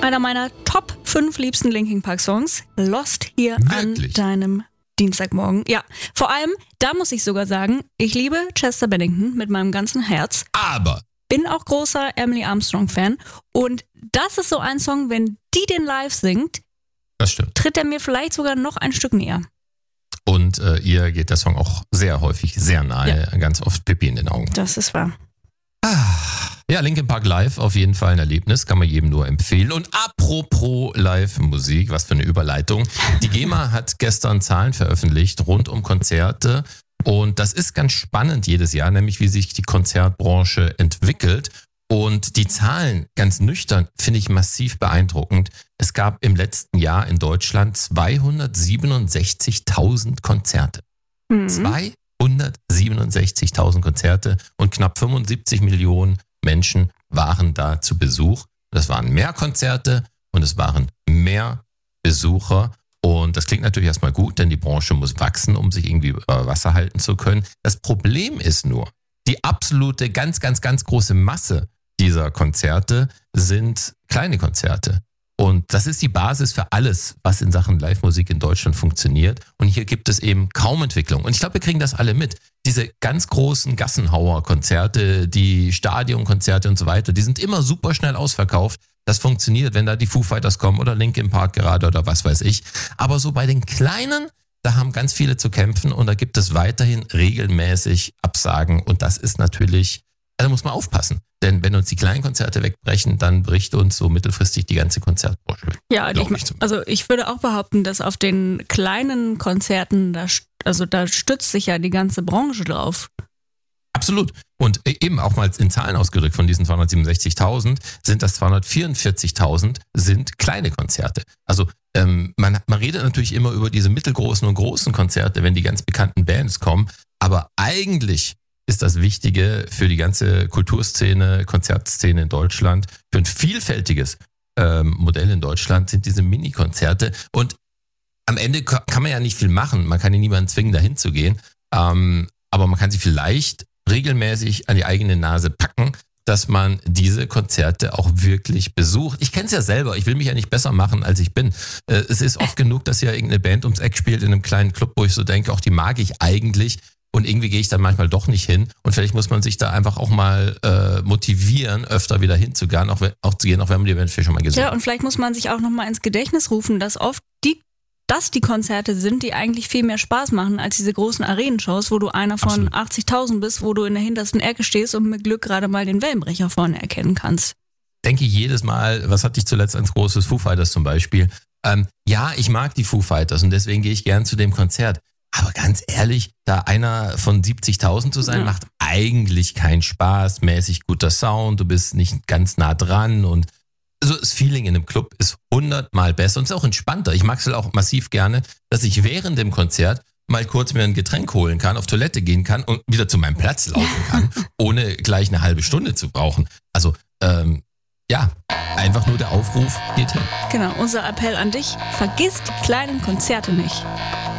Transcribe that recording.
Einer meiner Top 5 liebsten Linkin Park Songs. Lost hier Wirklich? an deinem Dienstagmorgen. Ja, vor allem, da muss ich sogar sagen, ich liebe Chester Bennington mit meinem ganzen Herz. Aber Bin auch großer Emily Armstrong-Fan. Und das ist so ein Song, wenn die den live singt, das stimmt. tritt er mir vielleicht sogar noch ein Stück näher. Und ihr geht der Song auch sehr häufig sehr nahe. Ja. Ganz oft Pippi in den Augen. Das ist wahr. Ja, Linkin Park live, auf jeden Fall ein Erlebnis, kann man jedem nur empfehlen. Und apropos Live-Musik, was für eine Überleitung. Die GEMA hat gestern Zahlen veröffentlicht rund um Konzerte. Und das ist ganz spannend jedes Jahr, nämlich wie sich die Konzertbranche entwickelt. Und die Zahlen, ganz nüchtern, finde ich massiv beeindruckend. Es gab im letzten Jahr in Deutschland 267.000 Konzerte. 267.000 Konzerte und knapp 75 Millionen Menschen waren da zu Besuch. Das waren mehr Konzerte und es waren mehr Besucher. Und das klingt natürlich erstmal gut, denn die Branche muss wachsen, um sich irgendwie über Wasser halten zu können. Das Problem ist nur, die absolute, ganz, ganz, ganz große Masse dieser Konzerte sind kleine Konzerte. Und das ist die Basis für alles, was in Sachen Live-Musik in Deutschland funktioniert. Und hier gibt es eben kaum Entwicklung. Und ich glaube, wir kriegen das alle mit. Diese ganz großen Gassenhauer-Konzerte, die Stadionkonzerte und so weiter, die sind immer super schnell ausverkauft. Das funktioniert, wenn da die Foo Fighters kommen oder Linkin Park gerade oder was weiß ich. Aber so bei den kleinen, da haben ganz viele zu kämpfen und da gibt es weiterhin regelmäßig Absagen. Und das ist natürlich, da muss man aufpassen. Denn wenn uns die kleinen Konzerte wegbrechen, dann bricht uns so mittelfristig die ganze Konzertbranche weg. Ja, ich würde auch behaupten, dass auf den kleinen Konzerten, da stützt sich ja die ganze Branche drauf. Absolut. Und eben auch mal in Zahlen ausgedrückt, von diesen 267.000 sind das 244.000 sind kleine Konzerte. Also man redet natürlich immer über diese mittelgroßen und großen Konzerte, wenn die ganz bekannten Bands kommen. Aber eigentlich ist das Wichtige für die ganze Kulturszene, Konzertszene in Deutschland, für ein vielfältiges Modell in Deutschland sind diese Mini-Konzerte. Und am Ende kann man ja nicht viel machen. Man kann ja niemanden zwingen, dahin zu gehen. Aber man kann sie vielleicht regelmäßig an die eigene Nase packen, dass man diese Konzerte auch wirklich besucht. Ich kenne es ja selber, ich will mich ja nicht besser machen, als ich bin. Es ist oft genug, dass ja irgendeine Band ums Eck spielt in einem kleinen Club, wo ich so denke, auch die mag ich eigentlich. Und irgendwie gehe ich dann manchmal doch nicht hin. Und vielleicht muss man sich da einfach auch mal motivieren, öfter wieder hinzugehen, auch wenn man die Band schon mal gesehen hat. Ja, und vielleicht muss man sich auch nochmal ins Gedächtnis rufen, dass oft die Konzerte sind, die eigentlich viel mehr Spaß machen als diese großen Arenenshows, wo du einer von 80.000 bist, wo du in der hintersten Ecke stehst und mit Glück gerade mal den Wellenbrecher vorne erkennen kannst. Denke ich jedes Mal, was hatte ich zuletzt als großes Foo Fighters zum Beispiel? Ja, ich mag die Foo Fighters und deswegen gehe ich gern zu dem Konzert. Aber ganz ehrlich, da einer von 70.000 zu sein, macht eigentlich keinen Spaß. Mäßig guter Sound, du bist nicht ganz nah dran und also das Feeling in einem Club ist 100-mal besser und ist auch entspannter. Ich mag es halt auch massiv gerne, dass ich während dem Konzert mal kurz mir ein Getränk holen kann, auf Toilette gehen kann und wieder zu meinem Platz laufen kann, ohne gleich eine halbe Stunde zu brauchen. Also, einfach nur der Aufruf geht hin. Genau, unser Appell an dich, vergiss die kleinen Konzerte nicht.